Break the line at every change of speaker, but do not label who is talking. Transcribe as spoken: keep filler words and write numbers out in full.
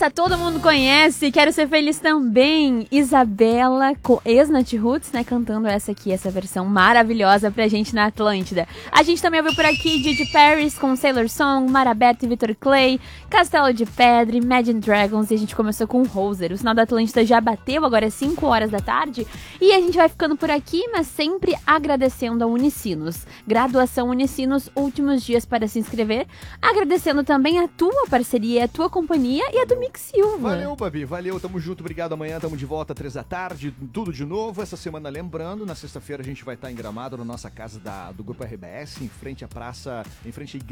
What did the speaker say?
Essa todo mundo conhece, Quero Ser Feliz também. Isabela, ex-Nat Roots, né, cantando essa aqui, essa versão maravilhosa pra gente na Atlântida. A gente também ouviu por aqui Didi Paris com Sailor Song, Maraberto e Vitor Clay, Castelo de Pedra, Imagine Dragons, e a gente começou com Hoser. O sinal da Atlântida já bateu, agora é cinco horas da tarde, e a gente vai ficando por aqui, mas sempre agradecendo a Unicinos. Graduação Unicinos, últimos dias para se inscrever. Agradecendo também a tua parceria, a tua companhia e a do Mick Silva.
Valeu, Babi, valeu, tamo junto, obrigado. Amanhã tamo de volta, três da tarde, tudo de novo. Essa semana, lembrando, na sexta-feira a gente vai estar em Gramado, na nossa casa da, do Grupo R B S, em frente à praça, em frente à igreja.